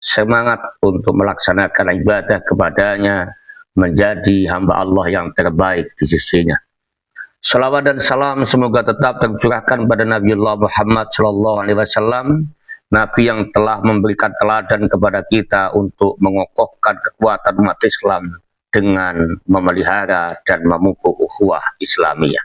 semangat untuk melaksanakan ibadah kepadanya, menjadi hamba Allah yang terbaik di sisinya. Salawat dan salam semoga tetap tercurahkan pada Nabiullah Muhammad SAW, Nabi yang telah memberikan teladan kepada kita untuk mengokohkan kekuatan umat Islam dengan memelihara dan memupuk ukhuwah Islamiyah.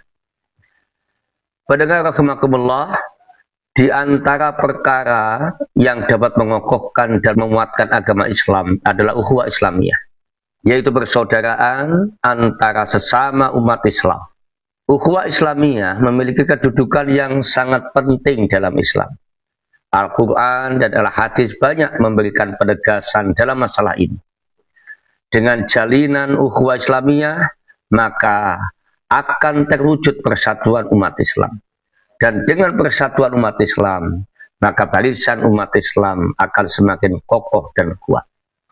Pendengar rahimakumullah, di antara perkara yang dapat mengokohkan dan menguatkan agama Islam adalah ukhuwah Islamiyah, yaitu persaudaraan antara sesama umat Islam. Ukhuwah Islamiyah memiliki kedudukan yang sangat penting dalam Islam. Al-Quran dan Al-Hadis banyak memberikan penegasan dalam masalah ini. Dengan jalinan ukhuwah Islamiyah, maka akan terwujud persatuan umat Islam. Dan dengan persatuan umat Islam, maka barisan umat Islam akan semakin kokoh dan kuat.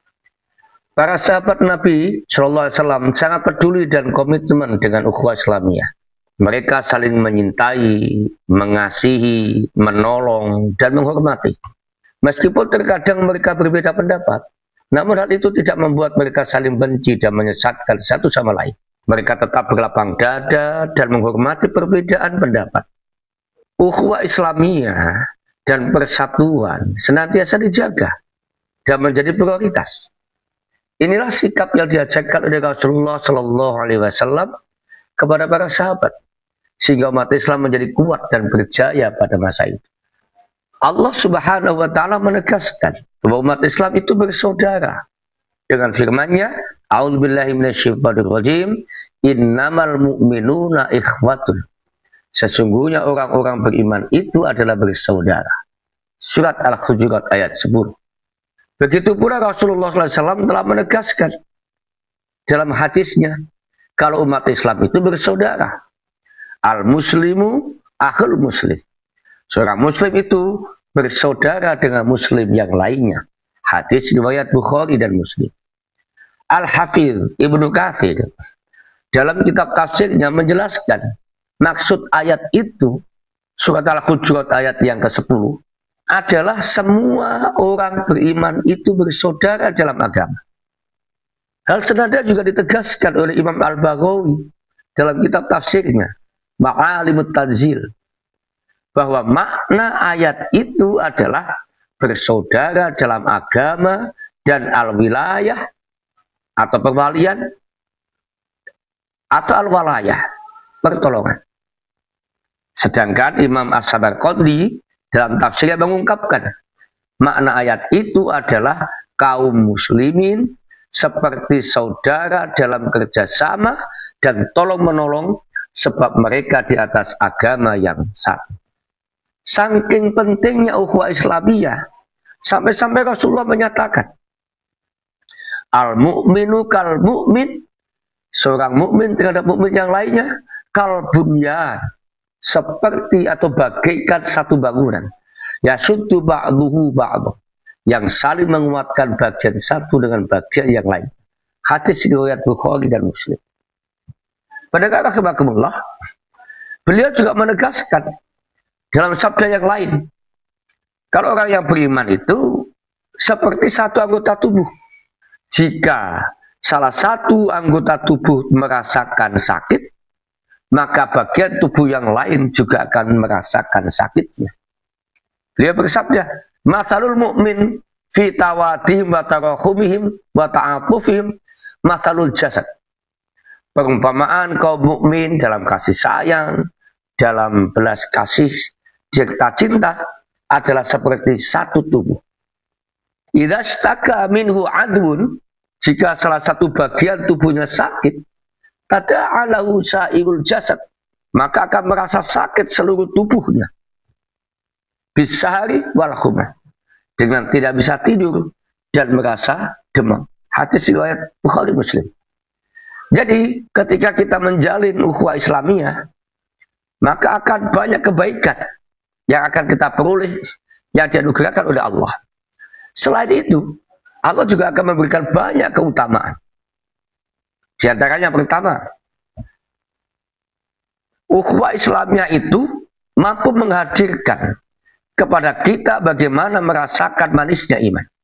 Para sahabat Nabi SAW sangat peduli dan komitmen dengan ukhuwah Islamiyah. Mereka saling menyintai, mengasihi, menolong, dan menghormati. Meskipun terkadang mereka berbeda pendapat, namun hal itu tidak membuat mereka saling benci dan menyesatkan satu sama lain. Mereka tetap berlapang dada dan menghormati perbedaan pendapat. Ukhuwah Islamiyah dan persatuan senantiasa dijaga dan menjadi prioritas. Inilah sikap yang diajarkan oleh Rasulullah SAW kepada para sahabat, sehingga umat Islam menjadi kuat dan berjaya pada masa itu. Allah Subhanahu wa Ta'ala menegaskan bahwa umat Islam itu bersaudara dengan firman-Nya, A'udzubillahi minasyaitonirrajim, innamal mu'minuna ikhwatun. Sesungguhnya orang-orang beriman itu adalah bersaudara. Surat Al-Hujurat ayat 10. Begitu pula Rasulullah SAW telah menegaskan dalam hadisnya, kalau umat Islam itu bersaudara. Al-Muslimu akhul muslim. Seorang muslim itu bersaudara dengan muslim yang lainnya. Hadis riwayat Bukhari dan Muslim. Al-Hafidh Ibnu Katsir dalam kitab tafsirnya menjelaskan maksud ayat itu, surat Al-Hujurat ayat yang ke-10, adalah semua orang beriman itu bersaudara dalam agama. Hal senada juga ditegaskan oleh Imam Al-Baghawi dalam kitab tafsirnya, Ma'alimut Tanzil, bahwa makna ayat itu adalah bersaudara dalam agama dan al-wilayah atau perwalian atau al-walayah, pertolongan. Sedangkan Imam As-Samarqandi dalam tafsirnya mengungkapkan makna ayat itu adalah kaum muslimin seperti saudara dalam kerjasama dan tolong-menolong sebab mereka di atas agama yang satu. Saking pentingnya ukhuwah Islamiyah, sampai-sampai Rasulullah menyatakan, al-mu'minu kal-mu'min, seorang mukmin terhadap mukmin yang lainnya, kal-bunyan, seperti atau bagaikan satu bangunan. Yasuddu ba'duhu ba'duh, yang saling menguatkan bagian satu dengan bagian yang lain. Hadis riwayat Bukhari dan Muslim. Pendengar rahimakumullah, beliau juga menegaskan dalam sabda yang lain, kalau orang yang beriman itu seperti satu anggota tubuh. Jika salah satu anggota tubuh merasakan sakit, maka bagian tubuh yang lain juga akan merasakan sakitnya. Beliau bersabda, mathalul mu'min fi tawadihim wa tarahumihim wa ta'atufihim mathalul jasad. Perumpamaan kaum mukmin dalam kasih sayang, dalam belas kasih, cinta adalah seperti satu tubuh. Idza staka minhu adwun, jika salah satu bagian tubuhnya sakit, tada'alahu sa'irul jasad, maka akan merasa sakit seluruh tubuhnya. Bisahari wal humah, dengan tidak bisa tidur dan merasa demam. Hadis riwayat Bukhari Muslim. Jadi ketika kita menjalin ukhuwah Islamiyah, maka akan banyak kebaikan yang akan kita peroleh, yang dianugerahkan oleh Allah. Selain itu, Allah juga akan memberikan banyak keutamaan. Di antaranya pertama, ukhuwah Islamiyah itu mampu menghadirkan kepada kita bagaimana merasakan manisnya iman.